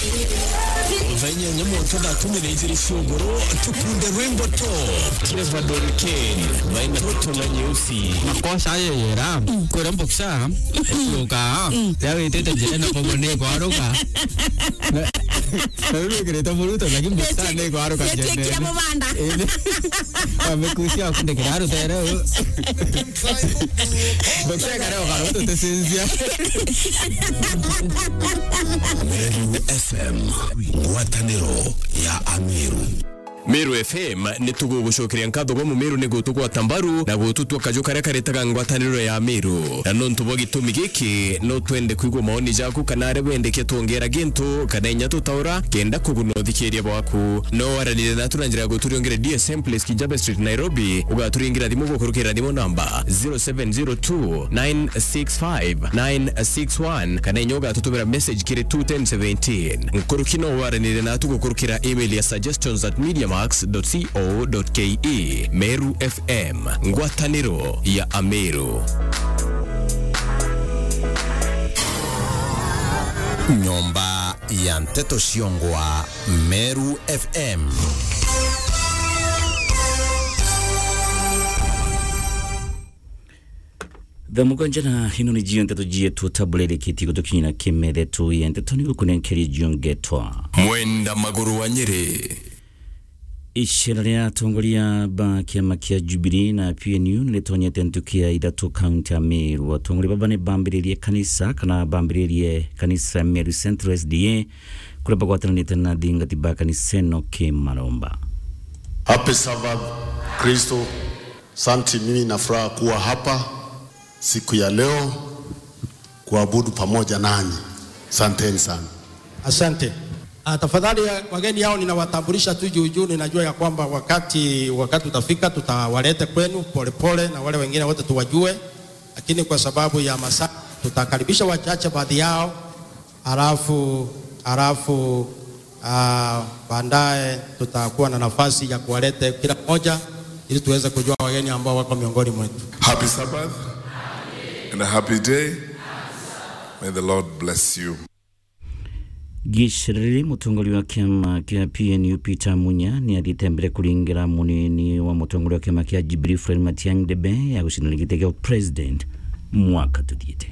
Venye nyamoto da tumire shogoro tukunde Rainbow Top Trevor Dolken vaina roto na nyeusi makosa yera kwa mboksa luka yawe tete jena pogone kwa roka Ndio kireta muruto lakini mboksa ne kwa roka jene Kia mubanda amekushia kunde kiraro tera mboksa karao karoto tesenzia Meru FM Watanero ya Amiru Meru FM nitugo gushokeria nkatho go mu Meru nego tugwa tambaru na gututwa kajo kare karetaga ngwataniro ya Meru na non tubo gitumi giki no twende kwigwa maoni jaku kanare wendeke tongera gintu kanenya tutaura kenda kugunothikieria bwaku no waranire na turangira guturiongere DSM Place Kijabe Street Nairobi ugaturingira thimu gukurukira thimu namba 0702 965 961 kanenya ugatutubira message kire 21017 nkurukino waranire na tugukurukira email ya suggestions@mediamax.co.ke Meru FM ngwataniro ya Ameru Nyomba ya Nteto Shiongwa Meru FM Dhamugonjana hino ni jiyo nteto jiye tu tabulele kiti kutokinyina kimere tu ya nteto ni kukunenkeri jiongetwa Mwenda maguru wa Nyeri Ishira lia tongolia ba kiama kia Jubilee na PNU nilitonya tentukia idatu kaunti ya Meru watongoli babane bambirilie kanisa kana bambirilie kanisa Meru Central SDA kule bagwatana nitena dinga tiba kaniseno ke Maromba. Happy Sabbath Kristo. Santi, mimi nafuraha kuwa hapa siku ya leo kuabudu pamoja nanyi. Asanteni sana. Asante. Tafadhali wageni hao ninawatambulisha tu juu ninajua ya kwamba wakati utafika tutawaleta kwenu pole na wale wengine wote tuwajue, lakini kwa sababu ya masaa tutakaribisha wachache baadhi yao alafu baadaye tutakuwa na nafasi ya kuwaleta kila mmoja ili tuweze kujua wageni ambao wako miongoni mwetu. Happy Sabbath and a happy day. May the Lord bless you. Gishiriri mutongoli wa kiama kia PNU Peter Munya ni aditembele kulingira munini wa mutongoli wa kiama kia Jubilee Fred Matiang'i Debe ya kushiniligiteke wa president mwaka tudiete.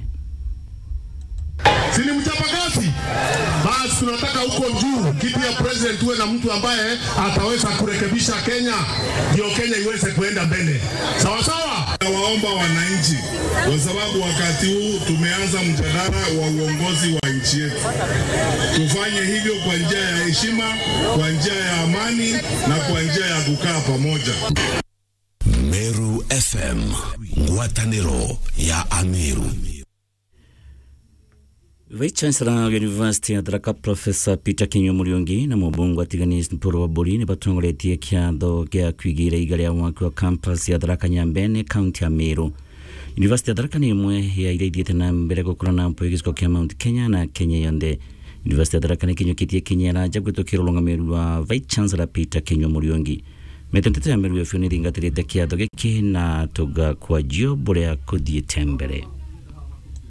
Sini mchapakazi. Basi tunataka huko juu kiti ya president uwe na mtu ambaye ataweza kurekebisha Kenya ndio Kenya iweze kuenda mbele. Sawa sawa? Nawaomba wananchi kwa sababu wakati huu tumeanza mjadala wa uongozi wa nchi yetu. Tufanye hivyo kwa njia ya heshima, kwa njia ya amani na kwa njia ya kukaa pamoja. Meru FM ngwataniro ya Amiru. Vice Chancellor University ya Tharaka Professor Peter Kinyua Muriungi na mubungu atiganisi mpuro wa buri ni batongoletie kiatho gia kwigira igari ya mwaki wa campus ya Tharaka Nyambene county ya Meru. University ya Tharaka ni imwe ya ile ithiete na mbere gukurana mpo igisiko kia Mount Kenya na Kenya yonde. University ya Tharaka ni kinyukitie kinyera jagwitokira ulungameru wa Vice Chancellor Peter Kinyua Muriungi. Metentete ya Meru ya fioni ringatirite kiatho giki na toga kwa jio bure ya kuthie tembere.